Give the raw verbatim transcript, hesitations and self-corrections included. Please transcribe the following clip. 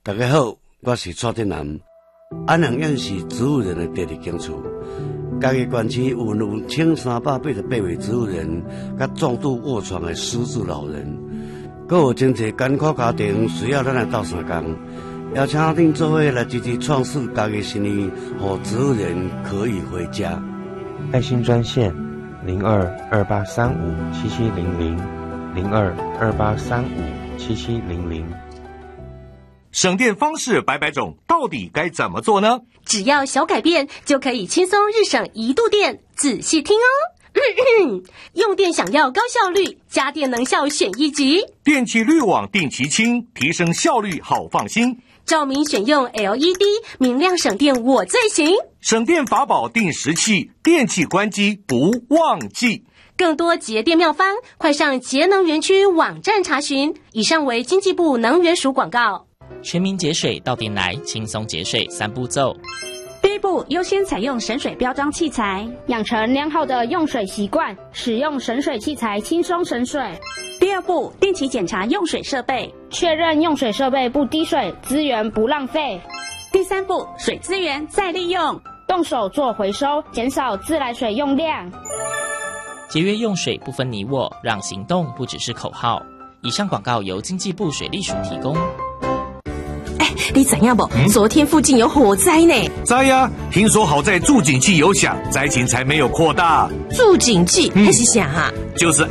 大家好，我是蔡振南。安阳县是植物园的第二间厝，嘉义县区有两千三百八十八位植物人，甲重度卧床的失智老人，阁有真侪艰苦家庭需要咱来斗相共，邀请恁做伙来支持创世嘉义新义，让植物人可以回家。 爱心专线零二二八三五七七零零零二二八三五七七零零。 省电方式百百种，到底该怎么做呢？ 只要小改变，就可以轻松日省一度电。仔细听哦，咳咳用电想要高效率，家电能效选一级。 电气滤网定期清，提升效率好放心。 照明选用 L E D， 明亮省电我最行。 省电法宝定时器，电器关机不忘记。 更多节电妙方，快上节能园区网站查询。以上为经济部能源署广告。 全民节水到店来，轻松节水三步骤。 第一步，优先采用省水标章器材， 养成良好的用水习惯，使用省水器材轻松省水。 第二步，定期检查用水设备， 确认用水设备不滴水，资源不浪费。 第三步，水资源再利用， 动手做回收，减少自来水用量。 节约用水不分你我，让行动不只是口号。以上广告由经济部水利署提供。 你知影不？嗯、昨天附近有火灾呢。 知呀，听说好在助警器有响，灾情才没有扩大。 助警器那、嗯、是啥啊？ 就是